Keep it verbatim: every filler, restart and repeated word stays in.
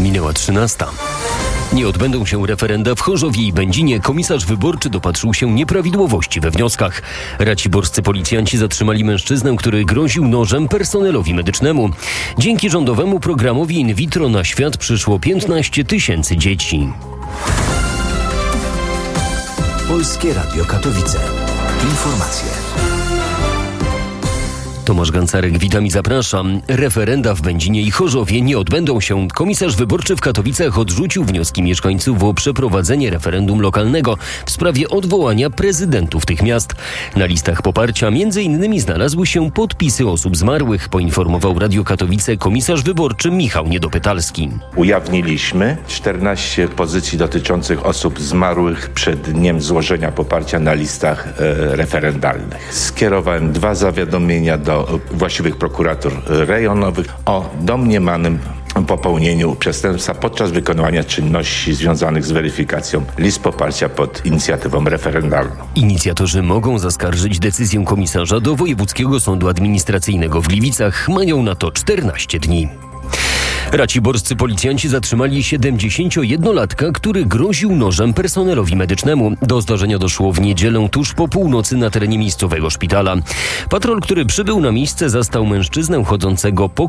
Minęła trzynasta. Nie odbędą się referenda w Chorzowie i Będzinie. Komisarz wyborczy dopatrzył się nieprawidłowości we wnioskach. Raciborscy policjanci zatrzymali mężczyznę, który groził nożem personelowi medycznemu. Dzięki rządowemu programowi in vitro na świat przyszło piętnaście tysięcy dzieci. Polskie Radio Katowice. Informacje. Tomasz Gancarek, witam i zapraszam. Referenda w Będzinie i Chorzowie nie odbędą się. Komisarz wyborczy w Katowicach odrzucił wnioski mieszkańców o przeprowadzenie referendum lokalnego w sprawie odwołania prezydentów tych miast. Na listach poparcia między innymi znalazły się podpisy osób zmarłych, poinformował Radio Katowice komisarz wyborczy Michał Niedopytalski. Ujawniliśmy czternaście pozycji dotyczących osób zmarłych przed dniem złożenia poparcia na listach e, referendalnych. Skierowałem dwa zawiadomienia do do właściwych prokuratur rejonowych o domniemanym popełnieniu przestępstwa podczas wykonywania czynności związanych z weryfikacją list poparcia pod inicjatywą referendalną. Inicjatorzy mogą zaskarżyć decyzję komisarza do Wojewódzkiego Sądu Administracyjnego w Gliwicach. Mają na to czternaście dni. Raciborscy policjanci zatrzymali siedemdziesięciojednolatka, który groził nożem personelowi medycznemu. Do zdarzenia doszło w niedzielę tuż po północy na terenie miejscowego szpitala. Patrol, który przybył na miejsce, zastał mężczyznę chodzącego po